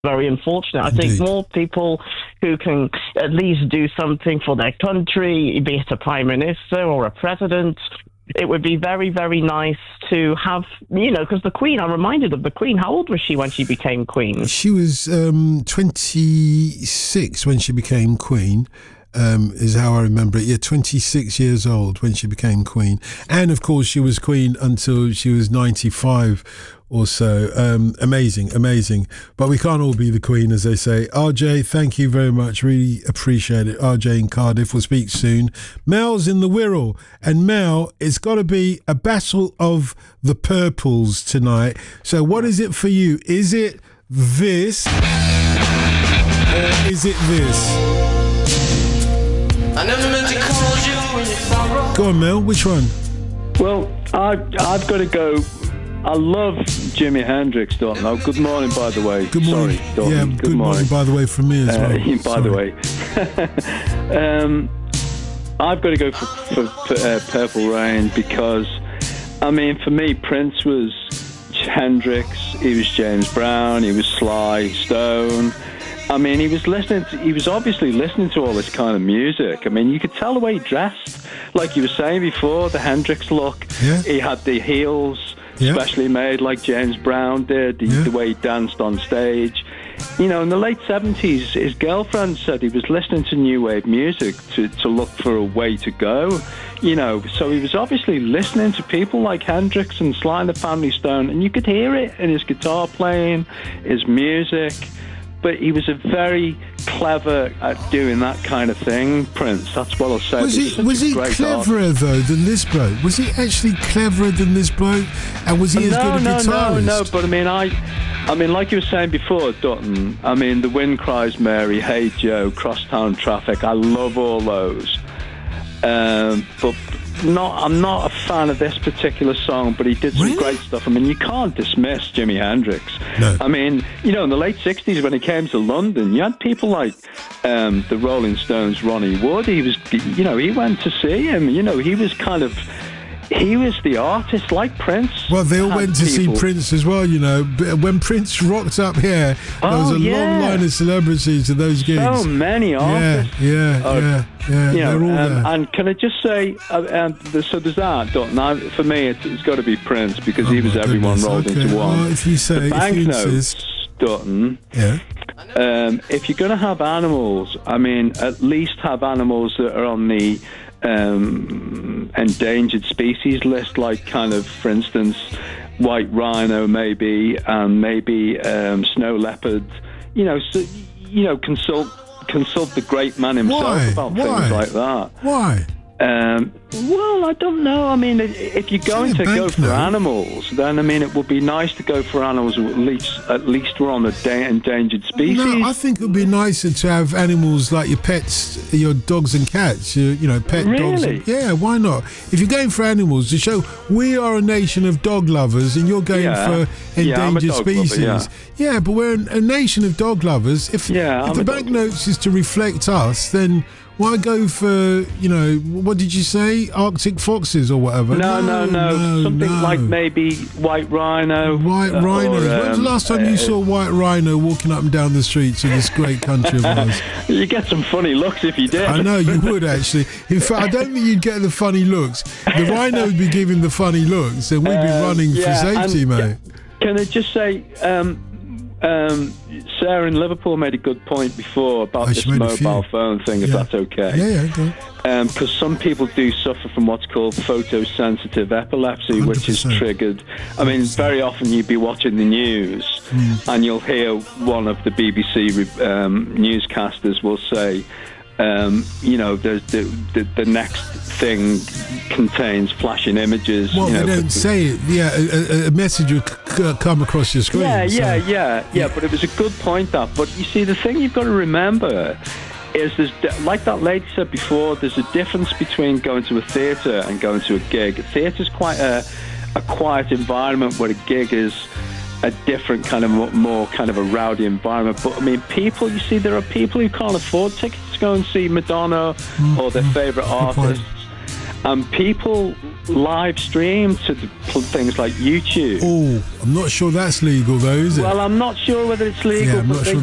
very unfortunate. Indeed. I think more people who can at least do something for their country, be it a prime minister or a president, it would be very, very nice to have, because the Queen, I'm reminded of the Queen. How old was she when she became Queen? She was 26 when she became Queen. Is how I remember it. Yeah, 26 years old when she became Queen. And of course, she was Queen until she was 95 or so. Amazing. But we can't all be the Queen, as they say. RJ, thank you very much. Really appreciate it. RJ in Cardiff. We'll speak soon. Mel's in the Wirral. And Mel, it's got to be a battle of the purples tonight. So what is it for you? Is it this? Or is it this? I never meant to call you when you sorrow. Go on, Mel. Which one? Well, I've got to go. I love Jimi Hendrix, Dalton. Oh, good morning, by the way. Good morning. Sorry, Dalton. Yeah, good morning, by the way, from me as well. By the way. I've got to go for Purple Rain because, for me, Prince was Hendrix, he was James Brown, he was Sly Stone. He was obviously listening to all this kind of music. You could tell the way he dressed. Like you were saying before, the Hendrix look. Yeah. He had the heels, specially made like James Brown did, the way he danced on stage. In the late 70s, his girlfriend said he was listening to new wave music to look for a way to go. So he was obviously listening to people like Hendrix and Sly and the Family Stone, and you could hear it in his guitar playing, his music. But he was a very clever at doing that kind of thing, Prince. That's what I'll say. Was he cleverer, though, than this bloke? Was he actually cleverer than this bloke? And was he as good a guitarist? No, but like you were saying before, Dutton, The Wind Cries Mary, Hey Joe, Crosstown Traffic, I love all those. But I'm not a fan of this particular song, but he did some great stuff. You can't dismiss Jimi Hendrix. No. In the late 60s when he came to London, you had people like the Rolling Stones, Ronnie Wood. He went to see him. He was the artist like Prince. Well, they all went to see Prince as well, When Prince rocked up here, there was a long line of celebrities to those gigs. So many artists. Yeah. They're all there. And can I just say, so there's that. Now, for me, it's got to be Prince because he was everyone rolled into one. Well, if you say, the banknotes, Dutton. Yeah. If you're going to have animals, at least have animals that are on the endangered species list, like for instance, white rhino maybe, and maybe snow leopard. Consult the great man himself about things like that. Why? Well, I don't know. If you're going to go for animals, then it would be nice to go for animals at least we're on the endangered species. No, I think it would be nicer to have animals like your pets, your dogs and cats. Pet dogs. Yeah, why not? If you're going for animals to show we are a nation of dog lovers, and you're going for endangered species. Lover, yeah, but we're a nation of dog lovers. If the banknotes is to reflect us, then why go for, what did you say? Arctic foxes or whatever? No. Something like maybe white rhino. White rhinos. When was the last time you saw white rhino walking up and down the streets of this great country of ours? You get some funny looks if you did. I know, you would actually. In fact, I don't think you'd get the funny looks. The rhino would be giving the funny looks, and we'd be running for safety, mate. Can I just say... Sarah in Liverpool made a good point before about this mobile phone thing, if that's okay. Yeah, okay. Because some people do suffer from what's called photosensitive epilepsy, 100%. Which is triggered. Very often you'd be watching the news and you'll hear one of the BBC newscasters will say, the next thing contains flashing images. Well, they don't say it. Yeah, a message will come across your screen. Yeah. But it was a good point, that. But you see, the thing you've got to remember is like that lady said before, there's a difference between going to a theatre and going to a gig. A theatre's quite a quiet environment, where a gig is a different kind of more kind of a rowdy environment. But people, you see, there are people who can't afford tickets to go and see Madonna or their favourite artists. and people live stream to things like YouTube. Oh, I'm not sure that's legal though, is it? Well, I'm not sure whether it's legal, I'm but not they sure